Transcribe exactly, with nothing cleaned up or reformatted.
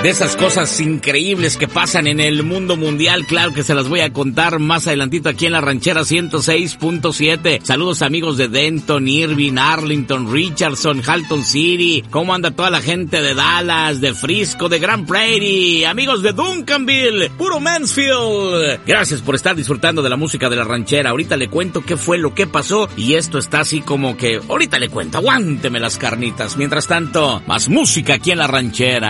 De esas cosas increíbles que pasan en el mundo mundial, claro que se las voy a contar más adelantito aquí en La Ranchera ciento seis punto siete. Saludos amigos de Denton, Irving, Arlington, Richardson, Halton City. ¿Cómo anda toda la gente de Dallas, de Frisco, de Grand Prairie? Amigos de Duncanville, puro Mansfield. Gracias por estar disfrutando de la música de La Ranchera. Ahorita le cuento qué fue lo que pasó y esto está así como que... Ahorita le cuento, aguánteme las carnitas. Mientras tanto, más música aquí en La Ranchera.